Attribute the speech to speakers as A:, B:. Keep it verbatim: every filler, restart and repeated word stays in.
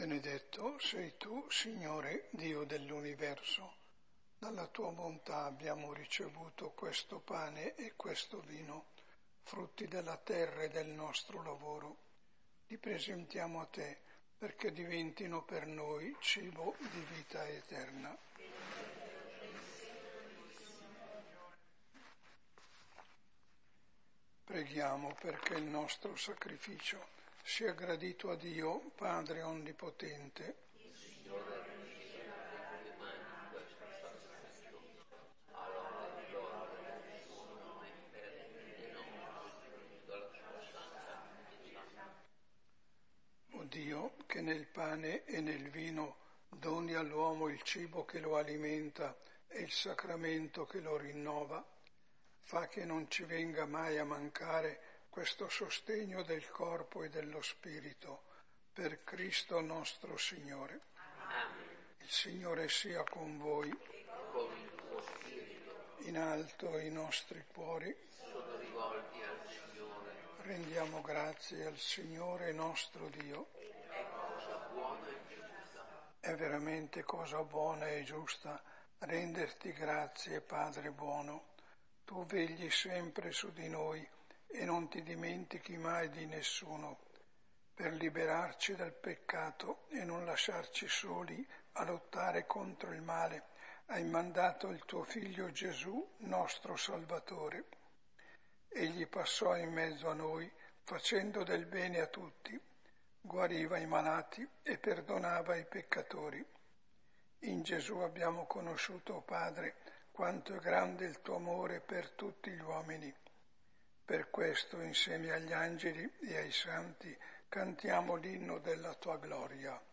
A: Benedetto sei tu, Signore, Dio dell'universo. Dalla tua bontà abbiamo ricevuto questo pane e questo vino, frutti della terra e del nostro lavoro. Li presentiamo a te perché diventino per noi cibo di vita eterna. Preghiamo perché il nostro sacrificio sia gradito a Dio, Padre Onnipotente.
B: Il Signore riceverà dalle mani questo sacrificio, alla gloria del suo nome per il nostro e della sua santa Chiesa.
A: O Dio, che nel pane e nel vino doni all'uomo il cibo che lo alimenta e il sacramento che lo rinnova, fa che non ci venga mai a mancare questo sostegno del corpo e dello spirito, per Cristo nostro Signore.
B: Amen.
A: Il Signore sia con voi,
B: Con il tuo spirito,
A: in alto i nostri cuori.
B: sono rivolti al Signore.
A: Rendiamo grazie al Signore nostro Dio.
B: È cosa buona e giusta.
A: È veramente cosa buona e giusta renderti grazie, Padre buono. Tu vegli sempre su di noi e non ti dimentichi mai di nessuno. Per liberarci dal peccato e non lasciarci soli a lottare contro il male, hai mandato il tuo Figlio Gesù, nostro Salvatore. Egli passò in mezzo a noi, facendo del bene a tutti, guariva i malati e perdonava i peccatori. In Gesù abbiamo conosciuto, Padre, quanto è grande il tuo amore per tutti gli uomini. Per questo, insieme agli angeli e ai santi, cantiamo l'inno della tua gloria.